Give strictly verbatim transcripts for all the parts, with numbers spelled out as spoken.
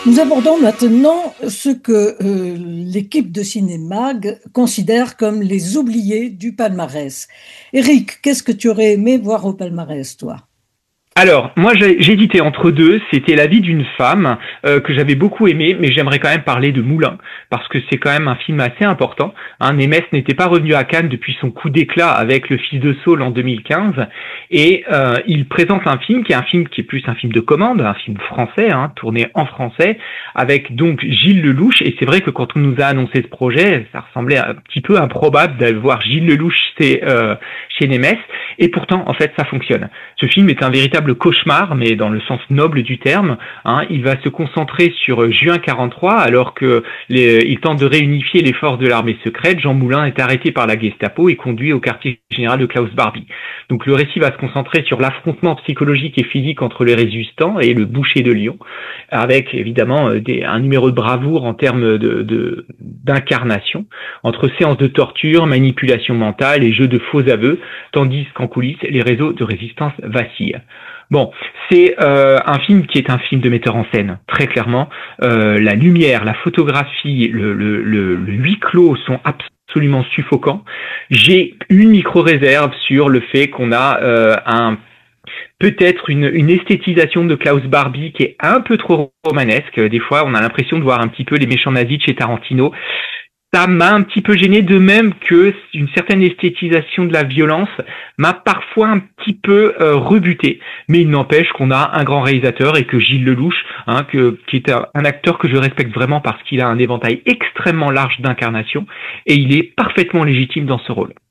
Nous abordons maintenant ce que euh, l'équipe de Cinémag considère comme les oubliés du palmarès. Eric, qu'est-ce que tu aurais aimé voir au palmarès, toi? Alors, moi j'ai hésité entre deux, c'était La vie d'une femme, euh, que j'avais beaucoup aimé, mais j'aimerais quand même parler de Moulin, parce que c'est quand même un film assez important. Hein. Németh n'était pas revenu à Cannes depuis son coup d'éclat avec Le Fils de Saul en deux mille quinze, et euh, il présente un film qui est un film qui est plus un film de commande, un film français, hein, tourné en français, avec donc Gilles Lelouch, et c'est vrai que quand on nous a annoncé ce projet, ça ressemblait un petit peu improbable d'avoir Gilles Lelouch chez, euh, chez Németh, et pourtant en fait ça fonctionne. Ce film est un véritable cauchemar, mais dans le sens noble du terme. Hein, il va se concentrer sur juin quarante-trois, alors que les, il tente de réunifier les forces de l'armée secrète. Jean Moulin est arrêté par la Gestapo et conduit au quartier général de Klaus Barbie. Donc le récit va se concentrer sur l'affrontement psychologique et physique entre les résistants et le boucher de Lyon, avec évidemment des, un numéro de bravoure en termes de, de, d'incarnation, entre séances de torture, manipulation mentale et jeux de faux aveux, tandis qu'en coulisses, les réseaux de résistance vacillent. Bon, c'est euh, un film qui est un film de metteur en scène, très clairement. Euh, la lumière, la photographie, le, le, le, le huis clos sont absolument suffocants. J'ai une micro-réserve sur le fait qu'on a euh, un peut-être une, une esthétisation de Klaus Barbie qui est un peu trop romanesque. Des fois, on a l'impression de voir un petit peu les méchants nazis de chez Tarantino. Ça m'a un petit peu gêné, de même que une certaine esthétisation de la violence m'a parfois un petit peu euh, rebuté. Mais il n'empêche qu'on a un grand réalisateur et que Gilles Lelouch, hein, que, qui est un, un acteur que je respecte vraiment parce qu'il a un éventail extrêmement large d'incarnation et il est parfaitement légitime dans ce rôle.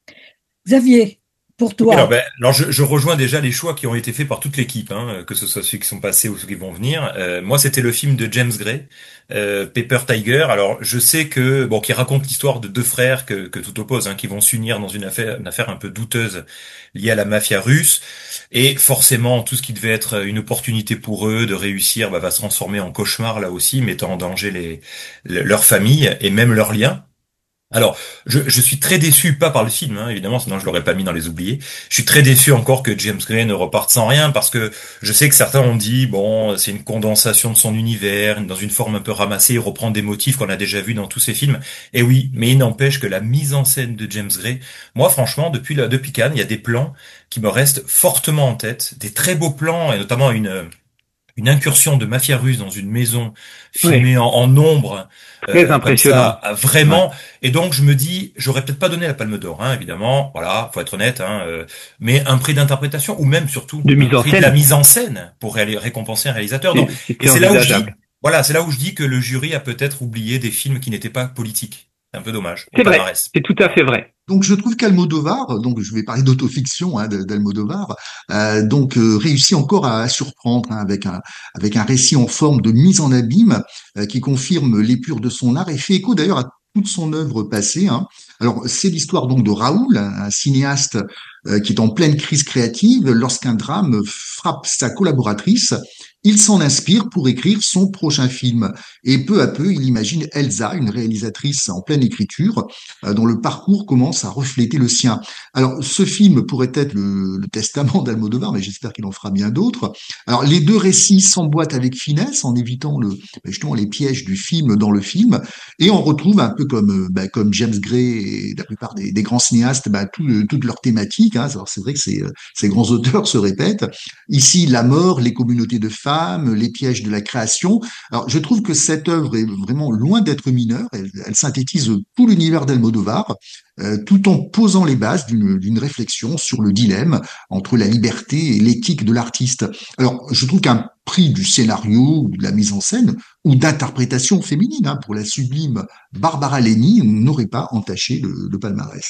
Xavier, pour Oui, alors, toi. ben, alors je, je rejoins déjà les choix qui ont été faits par toute l'équipe, hein, que ce soit ceux qui sont passés ou ceux qui vont venir. Euh, moi, c'était le film de James Gray, euh, Paper Tiger. Alors, je sais que bon, qui raconte l'histoire de deux frères que, que tout oppose, hein, qui vont s'unir dans une affaire, une affaire un peu douteuse liée à la mafia russe, et forcément, tout ce qui devait être une opportunité pour eux de réussir, bah, va se transformer en cauchemar là aussi, mettant en danger les, le- leur famille et même leurs liens. Alors, je, je suis très déçu, pas par le film, hein, évidemment, sinon je l'aurais pas mis dans les oubliés. Je suis très déçu encore que James Gray ne reparte sans rien, parce que je sais que certains ont dit, bon, c'est une condensation de son univers, dans une forme un peu ramassée, il reprend des motifs qu'on a déjà vus dans tous ses films. Et oui, mais il n'empêche que la mise en scène de James Gray, moi franchement, depuis la, depuis Cannes, il y a des plans qui me restent fortement en tête, des très beaux plans, et notamment une une incursion de mafia russe dans une maison Oui, filmée en, en ombre, très euh, comme impressionnant. ça, euh, Ouais. vraiment. Et donc je me dis, j'aurais peut-être pas donné la Palme d'Or, hein, évidemment. Voilà, faut être honnête, hein, euh, mais un prix d'interprétation ou même surtout De un mise en prix de la scène, mise en scène pour ré- récompenser un réalisateur. Donc, et c'était c'est là où je dis, envisageable. voilà, c'est là où je dis que le jury a peut-être oublié des films qui n'étaient pas politiques. C'est un peu dommage au C'est vrai, palmarès. c'est tout à Voilà. fait vrai. Donc je trouve qu'Almodovar, donc je vais parler d'autofiction hein, d'Almodovar, euh, donc euh, réussit encore à, à surprendre hein, avec un avec un récit en forme de mise en abîme euh, qui confirme l'épure de son art et fait écho d'ailleurs à toute son œuvre passée. Hein. Alors c'est l'histoire donc de Raoul, un, un cinéaste euh, qui est en pleine crise créative lorsqu'un drame frappe sa collaboratrice. Il s'en inspire pour écrire son prochain film et peu à peu il imagine Elsa, une réalisatrice en pleine écriture euh, dont le parcours commence à refléter le sien. Alors, ce film pourrait être le, le testament d'Almodovar, mais j'espère qu'il en fera bien d'autres. Alors, les deux récits s'emboîtent avec finesse en évitant le, ben, justement les pièges du film dans le film, et on retrouve un peu comme, euh, ben, comme James Gray et la plupart des, des grands cinéastes, ben, tout, euh, toutes leurs thématiques. Hein. Alors, c'est vrai que ces, euh, ces grands auteurs se répètent. Ici, la mort, les communautés de femmes, les pièges de la création. Alors, je trouve que cette œuvre est vraiment loin d'être mineure. Elle, elle synthétise tout l'univers d'Almodovar, euh, tout en posant les bases d'une d'une réflexion sur le dilemme entre la liberté et l'éthique de l'artiste. Alors, je trouve qu'un prix du scénario, ou de la mise en scène, ou d'interprétation féminine, hein, pour la sublime Barbara Leni, n'aurait pas entaché le, le palmarès.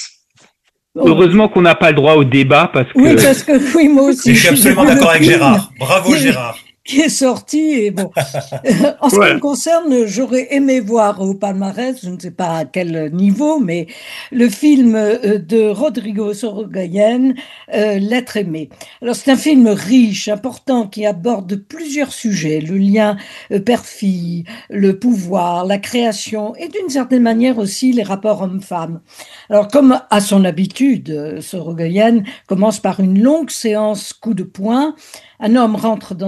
Oh, Heureusement qu'on n'a pas le droit au débat parce oui, que parce que oui, moi aussi, Et je je suis suis absolument devant le d'accord avec film Gérard. Bravo qui, Gérard. qui est sorti. Et bon, en ce qui me voilà. concerne, j'aurais aimé voir au palmarès, je ne sais pas à quel niveau, mais le film euh, de Rodrigo Sorogoyen, euh, L'être aimé. Alors, c'est un film riche, important, qui aborde plusieurs sujets, le lien euh, père-fille, le pouvoir, la création et d'une certaine manière aussi les rapports hommes-femmes. Alors, comme à son habitude, euh, Sorogoyen commence par une longue séance coup de poing. Un homme rentre dans un restaurant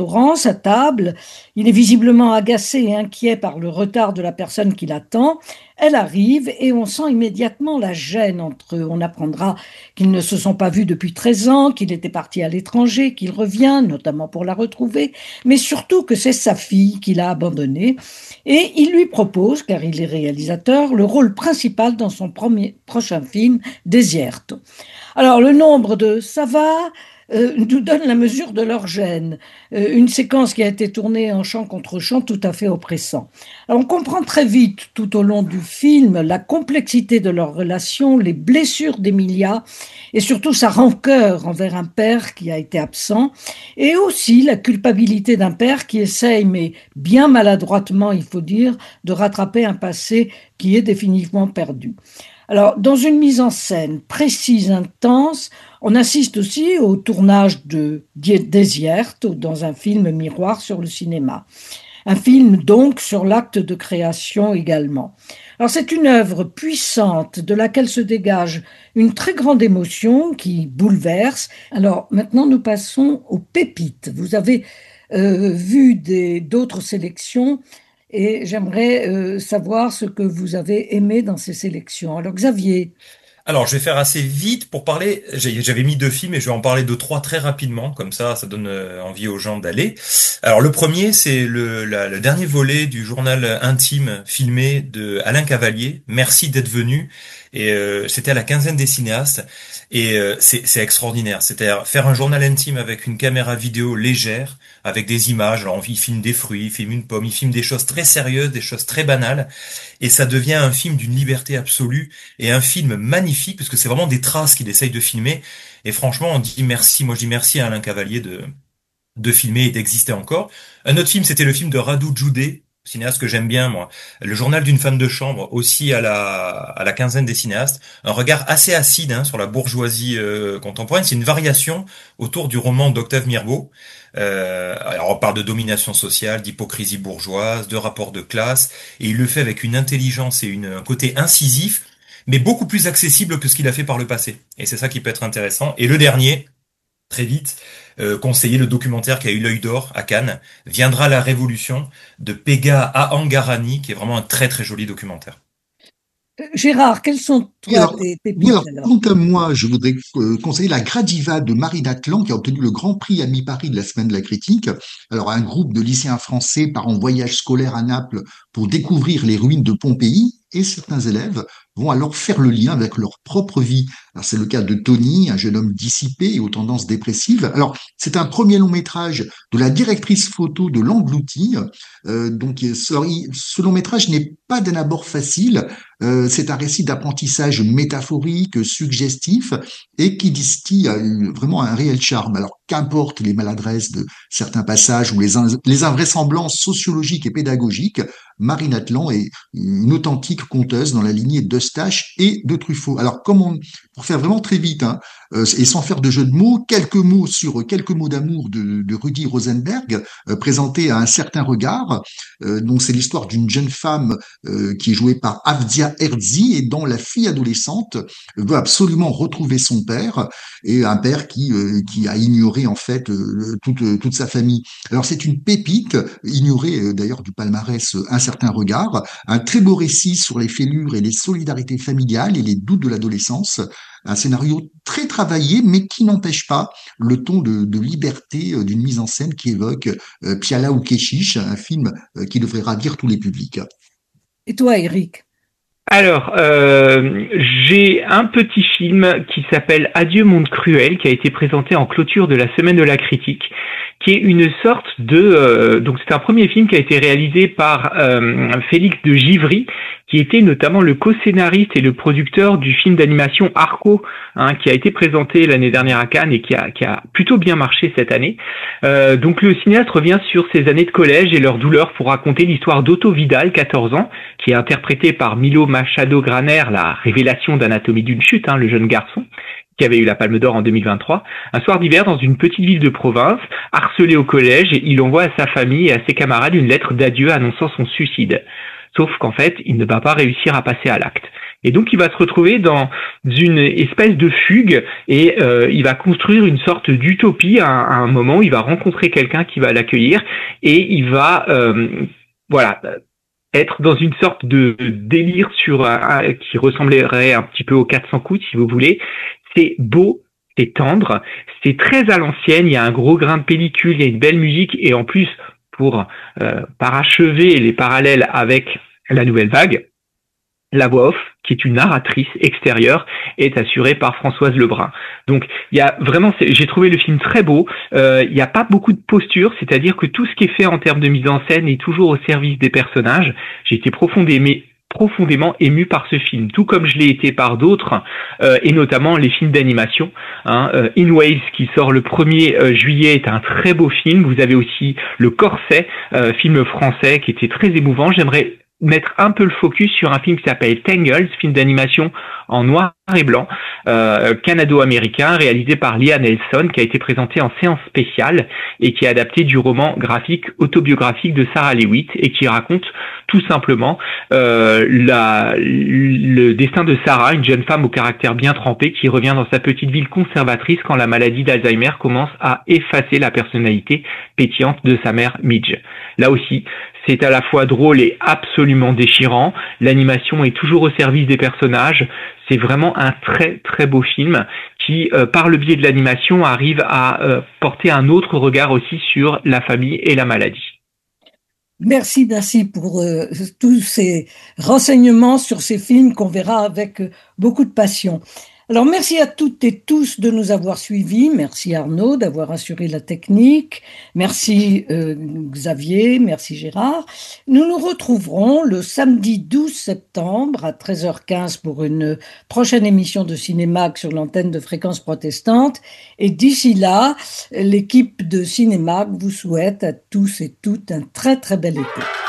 restaurant, sa table. Il est visiblement agacé et inquiet par le retard de la personne qui l'attend. Elle arrive et on sent immédiatement la gêne entre eux. On apprendra qu'ils ne se sont pas vus depuis treize ans, qu'il était parti à l'étranger, qu'il revient, notamment pour la retrouver, mais surtout que c'est sa fille qu'il a abandonnée. Et il lui propose, car il est réalisateur, le rôle principal dans son premier, prochain film, Desierto. Alors, le nombre de ça va euh, nous donne la mesure de leur gêne. Euh, une séquence qui a été tournée en chant contre chant tout à fait oppressant. Alors, on comprend très vite, tout au long du film, la complexité de leur relation, les blessures d'Emilia et surtout sa rancœur envers un père qui a été absent et aussi la culpabilité d'un père qui essaye, mais bien maladroitement, il faut dire, de rattraper un passé qui est définitivement perdu. Alors, dans une mise en scène précise, intense, on assiste aussi au tournage de Desierto dans un film miroir sur le cinéma. Un film donc sur l'acte de création également. Alors c'est une œuvre puissante de laquelle se dégage une très grande émotion qui bouleverse. Alors maintenant nous passons aux pépites. Vous avez euh, vu des, d'autres sélections et j'aimerais euh, savoir ce que vous avez aimé dans ces sélections. Alors Xavier. Alors, je vais faire assez vite pour parler. J'ai- J'avais mis deux films et je vais en parler de trois très rapidement, comme ça, ça donne euh, envie aux gens d'aller. Alors, le premier, c'est le, la- le dernier volet du journal intime filmé de Alain Cavalier. Merci d'être venu. Et euh, c'était à la quinzaine des cinéastes. Et euh, c'est c'est extraordinaire. C'est-à-dire faire un journal intime avec une caméra vidéo légère, avec des images. Alors, il filme des fruits, il filme une pomme, il filme des choses très sérieuses, des choses très banales. Et ça devient un film d'une liberté absolue et un film magnifique parce que c'est vraiment des traces qu'il essaye de filmer. Et franchement, on dit merci. Moi, je dis merci à Alain Cavalier de de filmer et d'exister encore. Un autre film, c'était le film de Radu Jude, cinéaste que j'aime bien, moi. Le journal d'une femme de chambre, aussi à la à la quinzaine des cinéastes. Un regard assez acide hein, sur la bourgeoisie euh, contemporaine. C'est une variation autour du roman d'Octave Mirbeau. Euh, alors on parle de domination sociale, d'hypocrisie bourgeoise, de rapport de classe, et il le fait avec une intelligence et une, un côté incisif, mais beaucoup plus accessible que ce qu'il a fait par le passé. Et c'est ça qui peut être intéressant. Et le dernier, très vite, euh, conseiller le documentaire qui a eu l'œil d'or à Cannes, Viendra la révolution de Pega Ahangarani, qui est vraiment un très très joli documentaire. Euh, Gérard, quelles sont Oui, toi alors, tes oui, pépites alors, alors? quant à moi, je voudrais euh, conseiller la Gradiva de Marie Natlan, qui a obtenu le Grand Prix à mi-Paris de la Semaine de la Critique. Alors, un groupe de lycéens français part en voyage scolaire à Naples pour découvrir les ruines de Pompéi, et certains élèves vont alors faire le lien avec leur propre vie. Alors, c'est le cas de Tony, un jeune homme dissipé et aux tendances dépressives. Alors, c'est un premier long métrage de la directrice photo de L'Englouti. Euh, donc, ce, ce long métrage n'est pas d'un abord facile. Euh, c'est un récit d'apprentissage métaphorique, suggestif, et qui distille à une- vraiment un réel charme. Alors, qu'importe les maladresses de certains passages ou les, in- les invraisemblances sociologiques et pédagogiques, Marine Atlan est une authentique conteuse dans la lignée d'Eustache et de Truffaut. Alors, comme on, pour faire vraiment très vite, hein, euh, et sans faire de jeu de mots, quelques mots sur quelques mots d'amour de, de Rudy Rosenberg, euh, présenté à un certain regard. Euh, donc, c'est l'histoire d'une jeune femme euh, qui est jouée par Avdia Herzi et dont la fille adolescente veut absolument retrouver son père, et un père qui euh, qui a ignoré en fait euh, toute toute sa famille. Alors c'est une pépite ignorée euh, d'ailleurs du palmarès euh, Un certain regard, un très beau récit sur les fêlures et les solidarités familiales et les doutes de l'adolescence. Un scénario très travaillé, mais qui n'empêche pas le ton de, de liberté euh, d'une mise en scène qui évoque euh, Piala ou Keshish, un film euh, qui devrait ravir tous les publics. Et toi, Eric? Alors, euh, j'ai un petit film qui s'appelle Adieu monde cruel, qui a été présenté en clôture de la Semaine de la Critique, qui est une sorte de... Euh, donc c'est un premier film qui a été réalisé par euh, Félix de Givry, qui était notamment le co-scénariste et le producteur du film d'animation Arco, hein, qui a été présenté l'année dernière à Cannes et qui a, qui a plutôt bien marché cette année. Euh, donc le cinéaste revient sur ses années de collège et leurs douleurs pour raconter l'histoire d'Otto Vidal, quatorze ans, qui est interprété par Milo Machado Graner, la révélation d'Anatomie d'une chute, hein, le jeune garçon, qui avait eu la Palme d'Or en deux mille vingt-trois. Un soir d'hiver, dans une petite ville de province, harcelé au collège, il envoie à sa famille et à ses camarades une lettre d'adieu annonçant son suicide. Sauf qu'en fait, il ne va pas réussir à passer à l'acte. Et donc il va se retrouver dans une espèce de fugue et euh, il va construire une sorte d'utopie à, à un moment où il va rencontrer quelqu'un qui va l'accueillir et il va euh, voilà être dans une sorte de délire sur un, qui ressemblerait un petit peu aux quatre cents coups si vous voulez. C'est beau, c'est tendre, c'est très à l'ancienne, il y a un gros grain de pellicule, il y a une belle musique et en plus pour euh, parachever les parallèles avec la nouvelle vague, la voix off, qui est une narratrice extérieure, est assurée par Françoise Lebrun. Donc, il y a vraiment, j'ai trouvé le film très beau. Euh, il n'y a pas beaucoup de posture, c'est-à-dire que tout ce qui est fait en termes de mise en scène est toujours au service des personnages. J'ai été profondément, profondément ému par ce film, tout comme je l'ai été par d'autres, euh, et notamment les films d'animation. Hein. Euh, In Waves, qui sort le premier euh, juillet, est un très beau film. Vous avez aussi Le Corset, euh, film français, qui était très émouvant. J'aimerais mettre un peu le focus sur un film qui s'appelle Tangled, film d'animation en noir et blanc, euh, canado-américain, réalisé par Liam Neeson, qui a été présenté en séance spéciale et qui est adapté du roman graphique autobiographique de Sarah Leavitt et qui raconte tout simplement euh, la, le destin de Sarah, une jeune femme au caractère bien trempé qui revient dans sa petite ville conservatrice quand la maladie d'Alzheimer commence à effacer la personnalité pétillante de sa mère Midge. Là aussi, c'est à la fois drôle et absolument déchirant. L'animation est toujours au service des personnages. C'est vraiment un très très beau film qui, euh, par le biais de l'animation, arrive à euh, porter un autre regard aussi sur la famille et la maladie. Merci, merci pour euh, tous ces renseignements sur ces films qu'on verra avec euh, beaucoup de passion. Alors, merci à toutes et tous de nous avoir suivis. Merci Arnaud d'avoir assuré la technique. Merci euh, Xavier, merci Gérard. Nous nous retrouverons le samedi douze septembre à treize heures quinze pour une prochaine émission de Cinémac sur l'antenne de Fréquence Protestante. Et d'ici là, l'équipe de Cinémac vous souhaite à tous et toutes un très très bel été.